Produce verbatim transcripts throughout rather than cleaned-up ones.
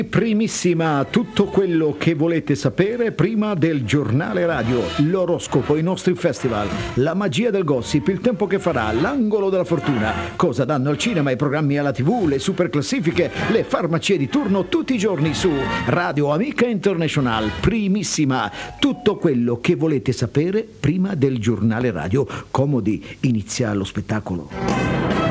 Primissima, tutto quello che volete sapere prima del giornale radio, l'oroscopo, i nostri festival, la magia del gossip, il tempo che farà, l'angolo della fortuna, cosa danno al cinema, i programmi alla tivù, le super classifiche, le farmacie di turno tutti i giorni su Radio Amica International. Primissima, tutto quello che volete sapere prima del giornale radio. Comodi, inizia lo spettacolo.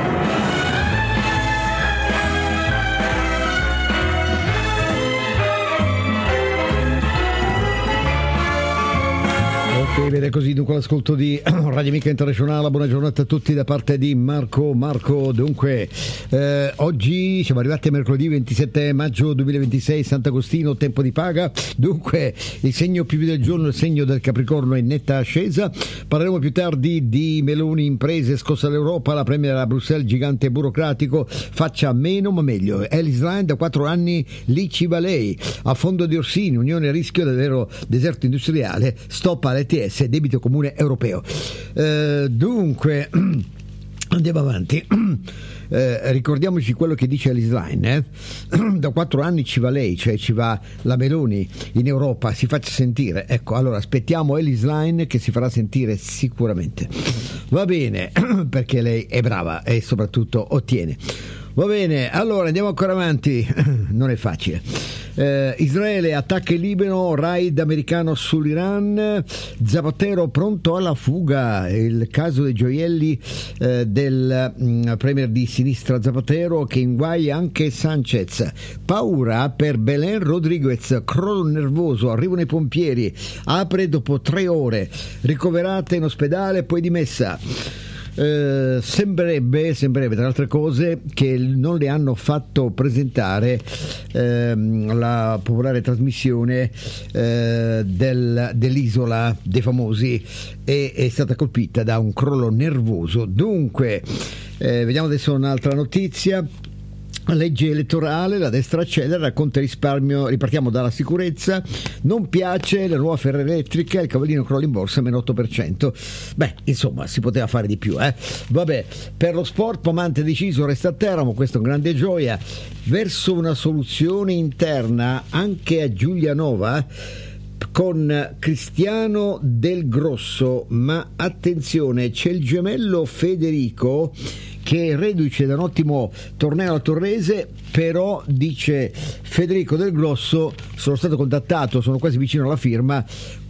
Ok, vede così, dunque l'ascolto di Radio Amica Internazionale. Buona giornata a tutti da parte di Marco. Marco, dunque, eh, oggi siamo arrivati a mercoledì ventisette maggio duemilaventisei, Sant'Agostino, tempo di paga. Dunque, il segno più del giorno, il segno del Capricorno, è in netta ascesa. Parleremo più tardi di Meloni, imprese, scossa all'Europa, la premier a Bruxelles, gigante burocratico, faccia meno ma meglio. Ellis Line, da quattro anni lì ci va lei. A fondo di Orsini, unione a rischio del vero deserto industriale, stop all'E T S, debito comune europeo. Eh, dunque, andiamo avanti. Eh, ricordiamoci quello che dice Ellis Line, eh? Da quattro anni ci va lei, cioè ci va la Meloni in Europa, si faccia sentire. Ecco, allora aspettiamo Ellis Line che si farà sentire sicuramente. Va bene, perché lei è brava e soprattutto ottiene. Va bene, allora andiamo ancora avanti. Non è facile. Eh, Israele attacca il Libano, raid americano sull'Iran, Zapatero pronto alla fuga. Il caso dei gioielli eh, del mh, premier di sinistra Zapatero, che inguaia anche Sanchez. Paura per Belén Rodriguez, crollo nervoso, arrivano i pompieri, apre dopo tre ore, ricoverata in ospedale, poi dimessa. Eh, sembrerebbe, sembrerebbe tra le altre cose che non le hanno fatto presentare ehm, la popolare trasmissione eh, del, dell'Isola dei Famosi, e è stata colpita da un crollo nervoso. Dunque eh, vediamo adesso un'altra notizia. Legge elettorale, la destra accelera, racconta risparmio, ripartiamo dalla sicurezza, non piace la nuova Ferroelettrica, il cavallino crolla in borsa meno otto per cento. Beh, insomma, si poteva fare di più, eh? Vabbè, per lo sport Pomante deciso, resta a Teramo, questa è una grande gioia, verso una soluzione interna anche a Giulianova con Cristiano Del Grosso, ma attenzione, c'è il gemello Federico che è reduce da un ottimo torneo alla Torrese, però dice Federico Del Grosso: sono stato contattato, sono quasi vicino alla firma,